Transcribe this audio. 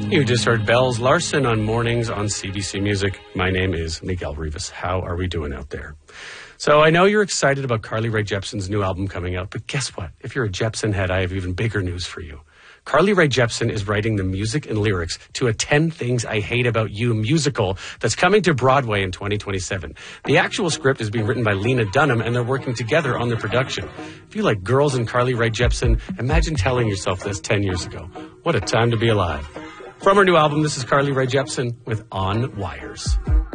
You just heard Bells Larson on Mornings on CBC Music. My name is Miguel Rivas. How are we doing out there? So I know you're excited about Carly Rae Jepsen's new album coming out, but guess what? If you're a Jepsen head, I have even bigger news for you. Carly Rae Jepsen is writing the music and lyrics to a 10 Things I Hate About You musical that's coming to Broadway in 2027. The actual script is being written by Lena Dunham, and they're working together on the production. If you like girls and Carly Rae Jepsen, imagine telling yourself this 10 years ago. What a time to be alive. From her new album, this is Carly Rae Jepsen with On Wires.